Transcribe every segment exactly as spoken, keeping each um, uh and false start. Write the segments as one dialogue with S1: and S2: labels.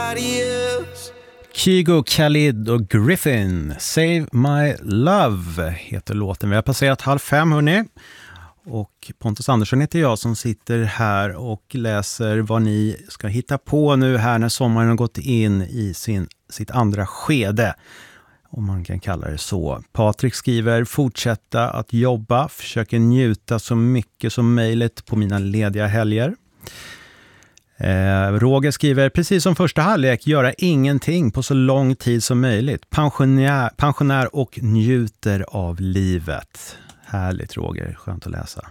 S1: nobody else.
S2: Kygo, Khalid och Griffin, Save My Love heter låten. Vi har passerat halv fem, hörni. Och Pontus Andersson heter jag som sitter här och läser vad ni ska hitta på nu här när sommaren har gått in i sin, sitt andra skede. Om man kan kalla det så. Patrik skriver: fortsätta att jobba, försöker njuta så mycket som möjligt på mina lediga helger. Eh, Roger skriver: precis som första halvlek, göra ingenting på så lång tid som möjligt. Pensionär, pensionär och njuter av livet. Härligt, Roger, skönt att läsa.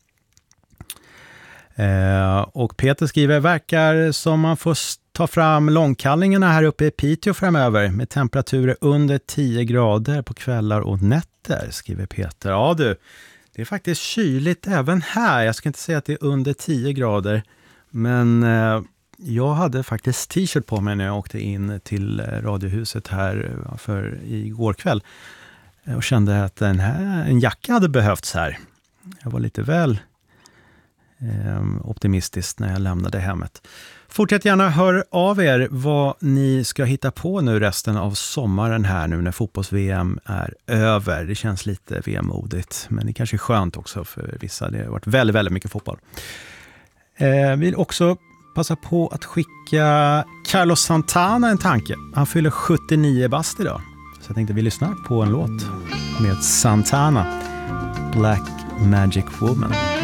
S2: Eh, och Peter skriver: verkar som man får ta fram långkallningarna här uppe i Piteå framöver med temperaturer under tio grader på kvällar och nätter, skriver Peter. Ja du, det är faktiskt kyligt även här. Jag ska inte säga att det är under tio grader, men eh, jag hade faktiskt t-shirt på mig när jag åkte in till radiohuset här för igår kväll och kände att den här, en jacka hade behövts här. Jag var lite väl eh, optimistisk när jag lämnade hemmet. Fortsätt gärna höra av er vad ni ska hitta på nu resten av sommaren här nu när fotbolls-V M är över. Det känns lite vemodigt, men det kanske är skönt också för vissa. Det har varit väldigt, väldigt mycket fotboll. Jag eh, vill också passa på att skicka Carlos Santana en tanke. Han fyller sjuttionio bast idag. Så jag tänkte vi lyssnar på en låt med Santana, Black Magic Woman.